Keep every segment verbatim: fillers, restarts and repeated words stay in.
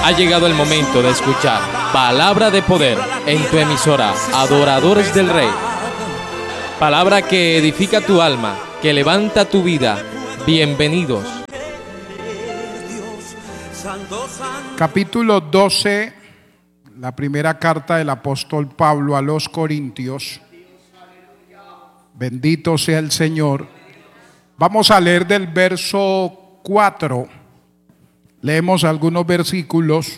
Ha llegado el momento de escuchar Palabra de Poder en tu emisora Adoradores del Rey. Palabra que edifica tu alma, que levanta tu vida. Bienvenidos. Capítulo doce, la primera carta del apóstol Pablo a los Corintios. Bendito sea el Señor. Vamos a leer del verso cuatro. Leemos algunos versículos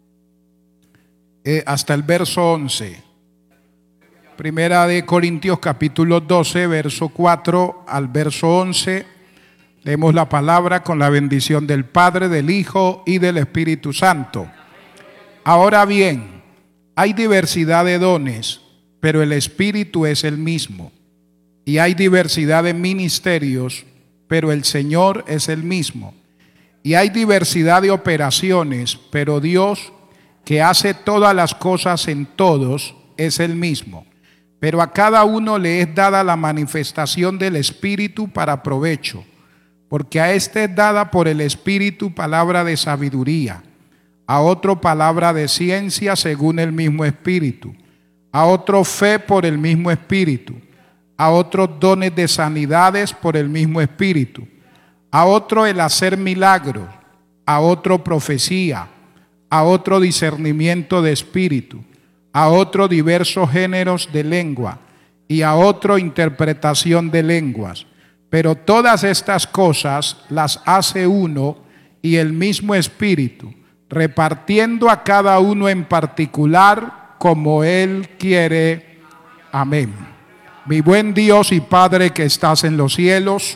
eh, hasta el verso once. Primera de Corintios capítulo doce, verso cuatro al verso once. Leemos la palabra con la bendición del Padre, del Hijo y del Espíritu Santo. Ahora bien, hay diversidad de dones, pero el Espíritu es el mismo. Y hay diversidad de ministerios, pero el Señor es el mismo. Y hay diversidad de operaciones, pero Dios, que hace todas las cosas en todos, es el mismo. Pero a cada uno le es dada la manifestación del Espíritu para provecho, porque a este es dada por el Espíritu palabra de sabiduría, a otro palabra de ciencia según el mismo Espíritu, a otro fe por el mismo Espíritu, a otros dones de sanidades por el mismo Espíritu, a otro el hacer milagros, a otro profecía, a otro discernimiento de espíritu, a otro diversos géneros de lengua y a otro interpretación de lenguas. Pero todas estas cosas las hace uno y el mismo Espíritu, repartiendo a cada uno en particular como Él quiere. Amén. Mi buen Dios y Padre que estás en los cielos,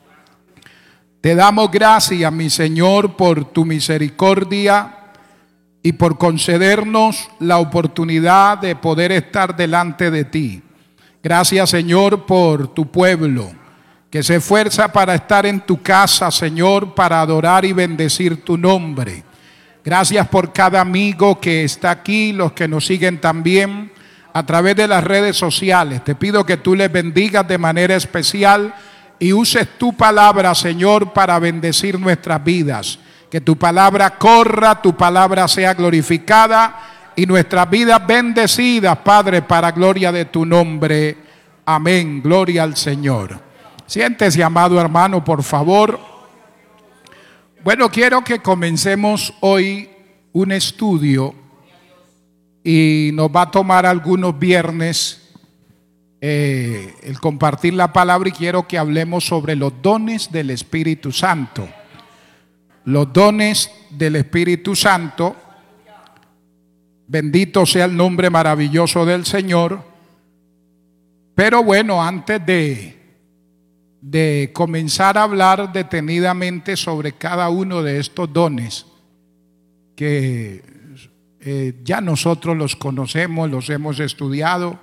te damos gracias, mi Señor, por tu misericordia y por concedernos la oportunidad de poder estar delante de ti. Gracias, Señor, por tu pueblo que se esfuerza para estar en tu casa, Señor, para adorar y bendecir tu nombre. Gracias por cada amigo que está aquí, los que nos siguen también a través de las redes sociales. Te pido que tú les bendigas de manera especial y uses tu palabra, Señor, para bendecir nuestras vidas. Que tu palabra corra, tu palabra sea glorificada y nuestras vidas bendecidas, Padre, para gloria de tu nombre. Amén. Gloria al Señor. Siéntese, amado hermano, por favor. Bueno, quiero que comencemos hoy un estudio y nos va a tomar algunos viernes eh, el compartir la palabra, y quiero que hablemos sobre los dones del Espíritu Santo. Los dones del Espíritu Santo. Bendito sea el nombre maravilloso del Señor. Pero bueno, antes de de comenzar a hablar detenidamente sobre cada uno de estos dones que eh, ya nosotros los conocemos, los hemos estudiado,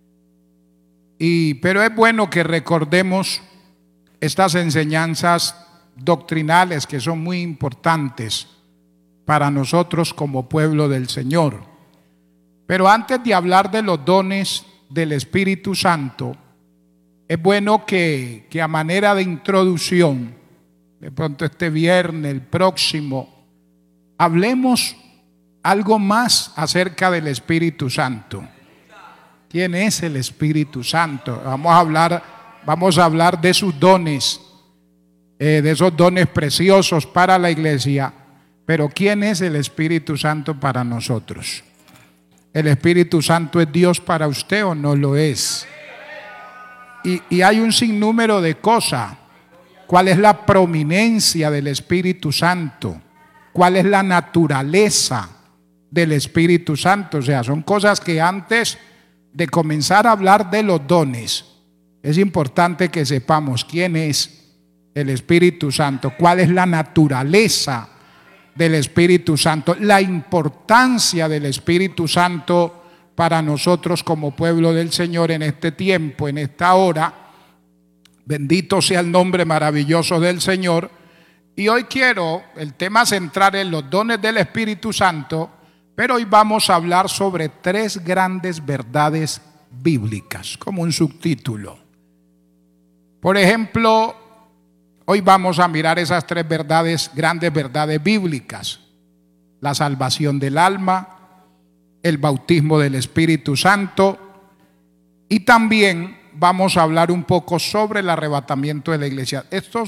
y, pero es bueno que recordemos estas enseñanzas doctrinales que son muy importantes para nosotros como pueblo del Señor. Pero antes de hablar de los dones del Espíritu Santo, es bueno que, que a manera de introducción, de pronto este viernes, el próximo, hablemos algo más acerca del Espíritu Santo. ¿Quién es el Espíritu Santo? Vamos a hablar, vamos a hablar de sus dones, eh, de esos dones preciosos para la iglesia. Pero ¿quién es el Espíritu Santo para nosotros? ¿El Espíritu Santo es Dios para usted o no lo es? Y, y hay un sinnúmero de cosas. ¿Cuál es la prominencia del Espíritu Santo? ¿Cuál es la naturaleza del Espíritu Santo? O sea, son cosas que antes de comenzar a hablar de los dones, es importante que sepamos quién es el Espíritu Santo, cuál es la naturaleza del Espíritu Santo, la importancia del Espíritu Santo para nosotros como pueblo del Señor en este tiempo, en esta hora. Bendito sea el nombre maravilloso del Señor. Y hoy quiero, el tema central en los dones del Espíritu Santo, pero hoy vamos a hablar sobre tres grandes verdades bíblicas, como un subtítulo. Por ejemplo, hoy vamos a mirar esas tres verdades, grandes verdades bíblicas. la salvación del alma, el bautismo del Espíritu Santo, y también vamos a hablar un poco sobre el arrebatamiento de la iglesia. Esto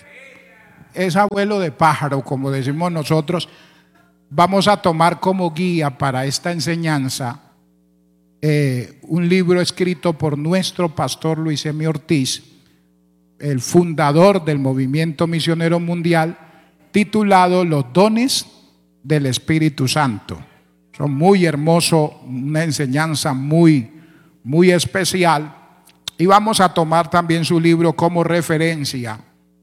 es abuelo de pájaro, como decimos nosotros. Vamos a tomar como guía para esta enseñanza eh, un libro escrito por nuestro pastor Luis M. Ortiz, el fundador del Movimiento Misionero Mundial, titulado Los dones del Espíritu Santo. Son muy hermosos, una enseñanza muy, muy especial. Y vamos a tomar también su libro como referencia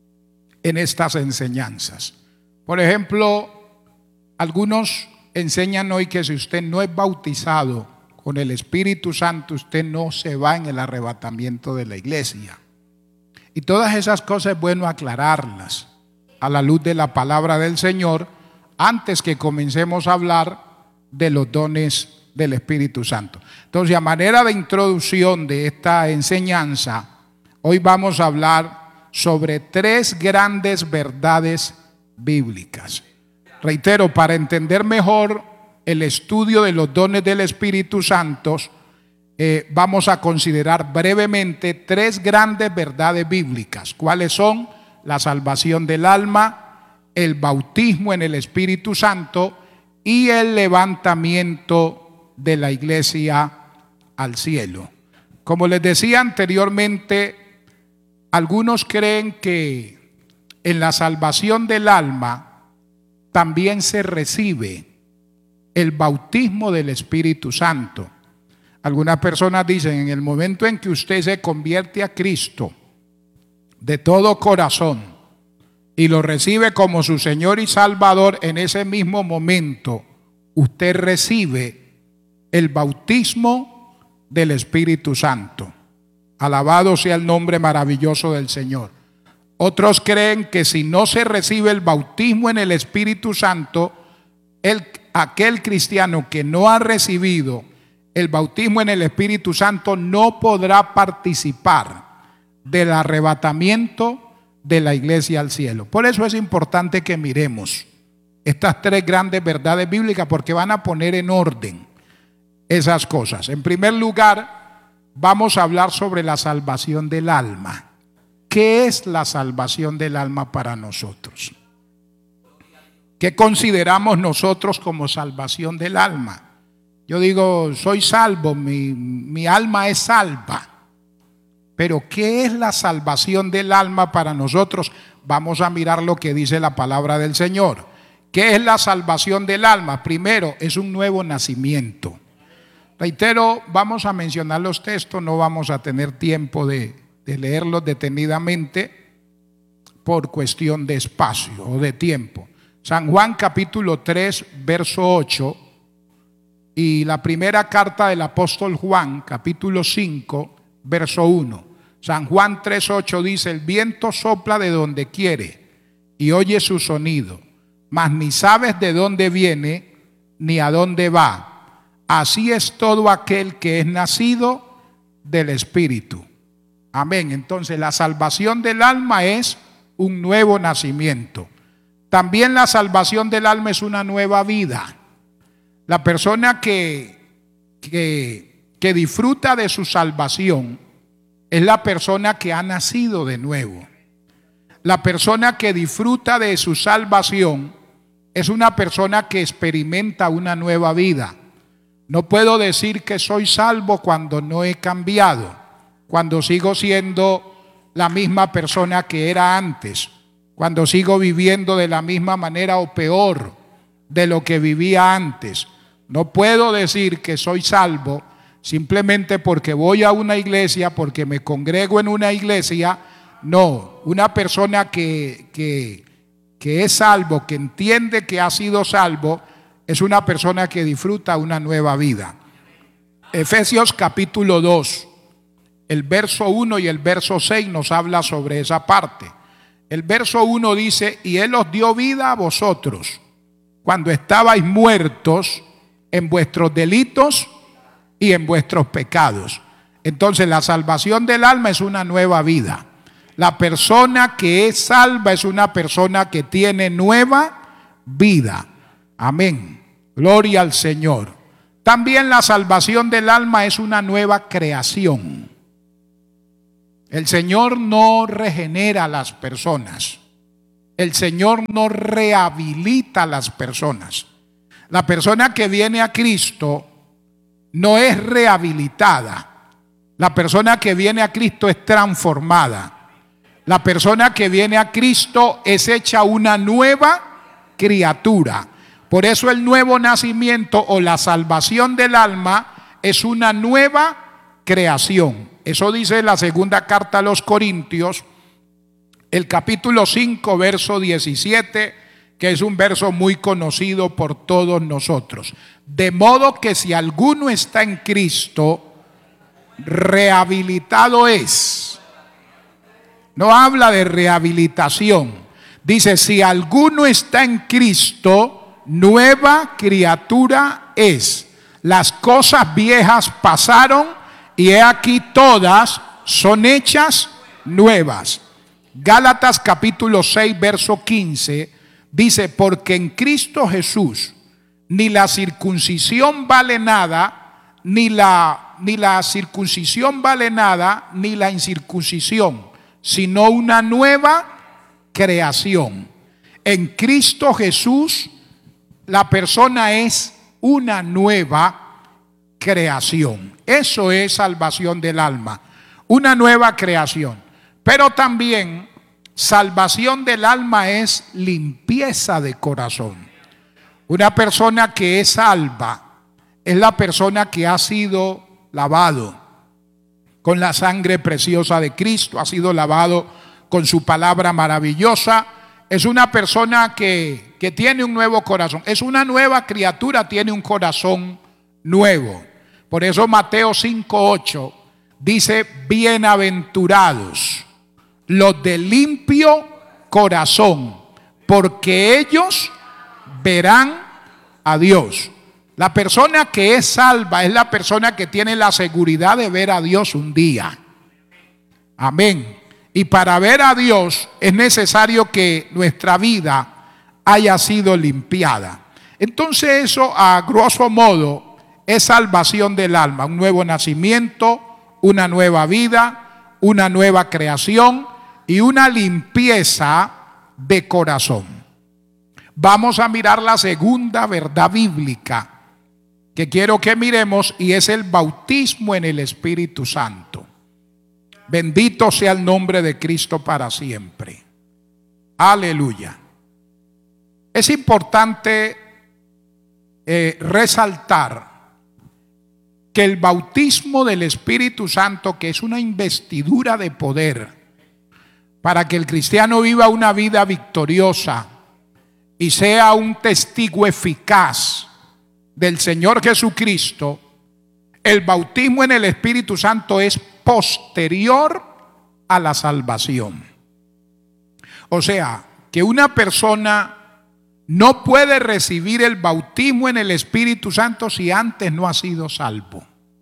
en estas enseñanzas. Por ejemplo, algunos enseñan hoy que si usted no es bautizado con el Espíritu Santo, usted no se va en el arrebatamiento de la iglesia. Y todas esas cosas es bueno aclararlas a la luz de la palabra del Señor antes que comencemos a hablar de los dones del Espíritu Santo. Entonces, a manera de introducción de esta enseñanza, hoy vamos a hablar sobre tres grandes verdades bíblicas. Reitero, para entender mejor el estudio de los dones del Espíritu Santo, eh, vamos a considerar brevemente tres grandes verdades bíblicas. ¿Cuáles son? La salvación del alma, el bautismo en el Espíritu Santo y el levantamiento de la iglesia al cielo. Como les decía anteriormente, algunos creen que en la salvación del alma también se recibe el bautismo del Espíritu Santo. Algunas personas dicen, en el momento en que usted se convierte a Cristo de todo corazón y lo recibe como su Señor y Salvador, en ese mismo momento usted recibe el bautismo del Espíritu Santo. Alabado sea el nombre maravilloso del Señor. Otros creen que si no se recibe el bautismo en el Espíritu Santo, el, aquel cristiano que no ha recibido el bautismo en el Espíritu Santo no podrá participar del arrebatamiento de la iglesia al cielo. Por eso es importante que miremos estas tres grandes verdades bíblicas, porque van a poner en orden esas cosas. En primer lugar, vamos a hablar sobre la salvación del alma. ¿Qué es la salvación del alma para nosotros? ¿Qué consideramos nosotros como salvación del alma? Yo digo, soy salvo, mi, mi alma es salva. Pero ¿qué es la salvación del alma para nosotros? Vamos a mirar lo que dice la palabra del Señor. ¿Qué es la salvación del alma? Primero, es un nuevo nacimiento. Reitero, vamos a mencionar los textos, no vamos a tener tiempo de, de leerlos detenidamente por cuestión de espacio o de tiempo. San Juan capítulo tres, verso ocho, y la primera carta del apóstol Juan, capítulo cinco, verso uno. San Juan tres ocho dice: el viento sopla de donde quiere y oye su sonido, mas ni sabes de dónde viene ni a dónde va. Así es todo aquel que es nacido del Espíritu. Amén. Entonces la salvación del alma es un nuevo nacimiento. También la salvación del alma es una nueva vida. La persona que, que, que disfruta de su salvación es la persona que ha nacido de nuevo. La persona que disfruta de su salvación es una persona que experimenta una nueva vida. No puedo decir que soy salvo cuando no he cambiado, cuando sigo siendo la misma persona que era antes, cuando sigo viviendo de la misma manera o peor de lo que vivía antes. No puedo decir que soy salvo simplemente porque voy a una iglesia, porque me congrego en una iglesia. No, una persona que, que, que es salvo, que entiende que ha sido salvo, es una persona que disfruta una nueva vida. Efesios capítulo dos, el verso uno y el verso seis nos habla sobre esa parte. El verso uno dice: y Él os dio vida a vosotros cuando estabais muertos en vuestros delitos y en vuestros pecados. Entonces la salvación del alma es una nueva vida. La persona que es salva es una persona que tiene nueva vida. Amén. Gloria al Señor. También la salvación del alma es una nueva creación. El Señor no regenera a las personas. El Señor no rehabilita a las personas. La persona que viene a Cristo no es rehabilitada. La persona que viene a Cristo es transformada. La persona que viene a Cristo es hecha una nueva criatura. Por eso el nuevo nacimiento o la salvación del alma es una nueva creación. Eso dice la segunda carta a los Corintios, el capítulo cinco, verso diecisiete, que es un verso muy conocido por todos nosotros. De modo que si alguno está en Cristo, rehabilitado es. No habla de rehabilitación. Dice, si alguno está en Cristo, nueva criatura es. Las cosas viejas pasaron y he aquí todas son hechas nuevas. Gálatas capítulo seis, verso quince dice, porque en Cristo Jesús ni la circuncisión vale nada, ni la, ni la circuncisión vale nada, ni la incircuncisión, sino una nueva creación. En Cristo Jesús la persona es una nueva creación. Eso es salvación del alma, una nueva creación. Pero también salvación del alma es limpieza de corazón. Una persona que es salva es la persona que ha sido lavado con la sangre preciosa de Cristo, ha sido lavado con su palabra maravillosa. Es una persona que, que tiene un nuevo corazón, es una nueva criatura, tiene un corazón nuevo. Por eso Mateo cinco, ocho dice, bienaventurados los de limpio corazón, porque ellos verán a Dios. La persona que es salva es la persona que tiene la seguridad de ver a Dios un día. Amén. Y para ver a Dios es necesario que nuestra vida haya sido limpiada. Entonces eso, a grosso modo, es salvación del alma, un nuevo nacimiento, una nueva vida, una nueva creación y una limpieza de corazón. Vamos a mirar la segunda verdad bíblica que quiero que miremos, y es el bautismo en el Espíritu Santo. Bendito sea el nombre de Cristo para siempre. Aleluya. Es importante eh, resaltar que el bautismo del Espíritu Santo, que es una investidura de poder para que el cristiano viva una vida victoriosa y sea un testigo eficaz del Señor Jesucristo, el bautismo en el Espíritu Santo es posterior a la salvación. O sea, que una persona no puede recibir el bautismo en el Espíritu Santo si antes no ha sido salvo.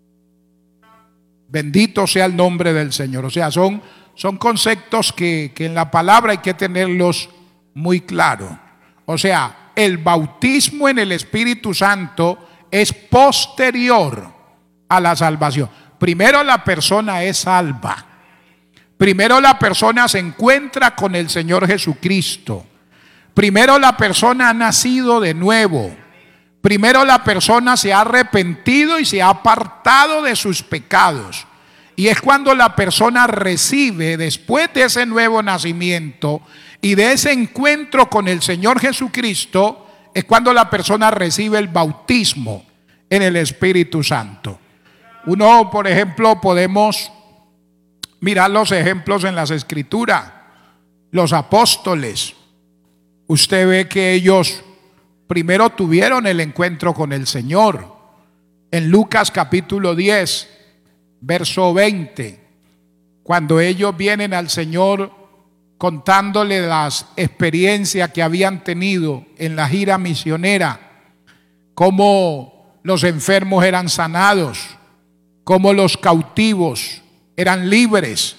Bendito sea el nombre del Señor. O sea, son, son conceptos que, que en la palabra hay que tenerlos muy claros. O sea, el bautismo en el Espíritu Santo es posterior a la salvación. Primero la persona es salva. Primero la persona se encuentra con el Señor Jesucristo. Primero la persona ha nacido de nuevo. Primero la persona se ha arrepentido y se ha apartado de sus pecados. Y es cuando la persona recibe, después de ese nuevo nacimiento y de ese encuentro con el Señor Jesucristo, es cuando la persona recibe el bautismo en el Espíritu Santo. Uno, por ejemplo, podemos mirar los ejemplos en las Escrituras. Los apóstoles, usted ve que ellos primero tuvieron el encuentro con el Señor. En Lucas capítulo diez, verso veinte, cuando ellos vienen al Señor contándole las experiencias que habían tenido en la gira misionera, cómo los enfermos eran sanados, cómo los cautivos eran libres.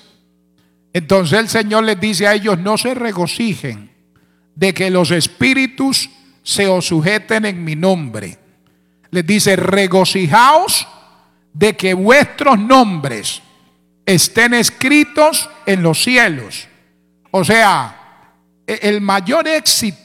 Entonces el Señor les dice a ellos: no se regocijen de que los espíritus se os sujeten en mi nombre. Les dice, regocijaos de que vuestros nombres estén escritos en los cielos. O sea, el mayor éxito